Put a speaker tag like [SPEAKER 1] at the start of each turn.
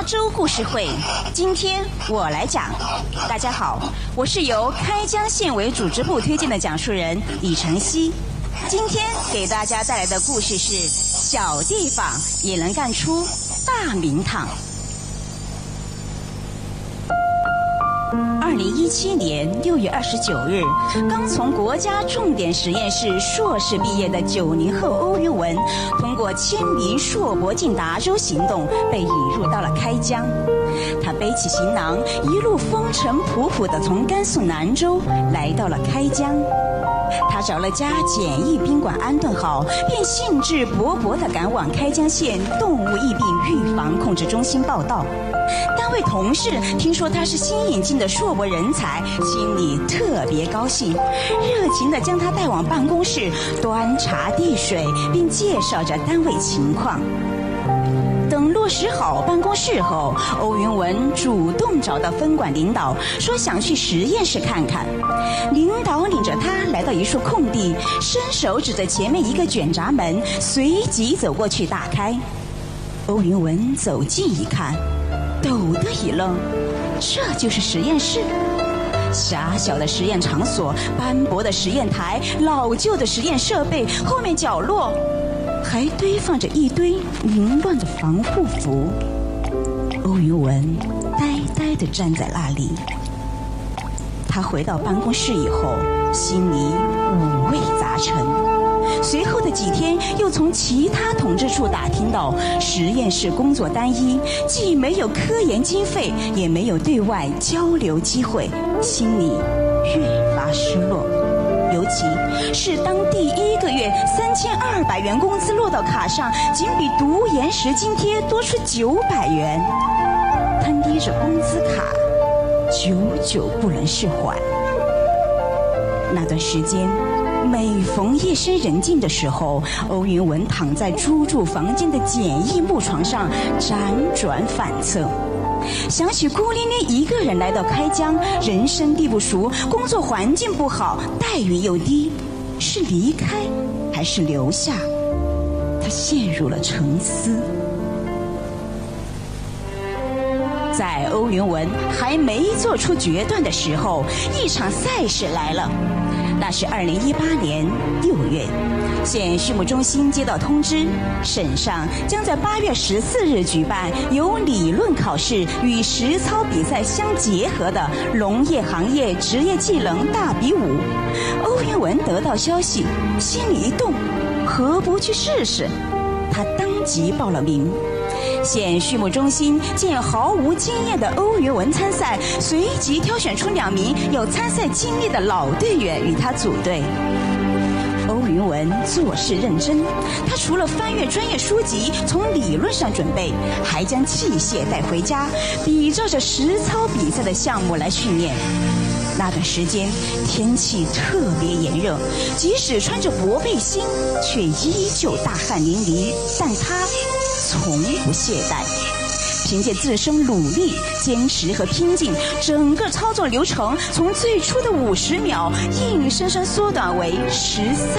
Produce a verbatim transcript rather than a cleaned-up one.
[SPEAKER 1] 州故事会，今天我来讲。大家好，我是由开江县委组织部推荐的讲述人李晨曦。今天给大家带来的故事是：小地方也能干出大名堂。二零一七年六月二十九日，刚从国家重点实验室硕士毕业的九零后欧云文，通过签名硕博进达州行动被引入到了开江。他背起行囊，一路风尘仆仆地从甘肃南州来到了开江。他找了家简易宾馆安顿好，便兴致勃勃地赶往开江县动物疫病预防控制中心报到。单位同事听说他是新引进的硕博人才，心里特别高兴，热情地将他带往办公室，端茶递水，并介绍着单位情况。等落实好办公室后，欧云文主动找到分管领导，说想去实验室看看。领导领着他来到一处空地，伸手指着前面一个卷闸门，随即走过去打开。欧云文走近一看，抖的一愣，这就是实验室。狭小的实验场所，斑驳的实验台，老旧的实验设备，后面角落还堆放着一堆凌乱的防护服。欧云文呆呆地站在那里。他回到办公室以后，心里五味杂陈。随后的几天，又从其他统治处打听到实验室工作单一，既没有科研经费，也没有对外交流机会，心里越发失落。尤其是当第一个月三千二百元工资落到卡上，仅比读研时津贴多出九百元，他捏着工资卡，久久不能释怀。那段时间，每逢夜深人静的时候，欧云文躺在租住房间的简易木床上辗转反侧，想起孤零零一个人来到开江，人生地不熟，工作环境不好，待遇又低，是离开还是留下？他陷入了沉思。在欧云文还没做出决断的时候，一场赛事来了。那是二零一八年六月，县畜牧中心接到通知，省上将在八月十四日举办由理论考试与实操比赛相结合的农业行业职业技能大比武。欧云文得到消息，心里一动，何不去试试？他当即报了名。县畜牧中心见毫无经验的欧云文参赛，随即挑选出两名有参赛经历的老队员与他组队。欧云文做事认真，他除了翻阅专业书籍，从理论上准备，还将器械带回家，比照着实操比赛的项目来训练。那段时间天气特别炎热，即使穿着薄背心，却依旧大汗淋漓，但他从不懈怠。凭借自身努力、坚持和拼劲，整个操作流程从最初的五十秒硬生生缩短为十三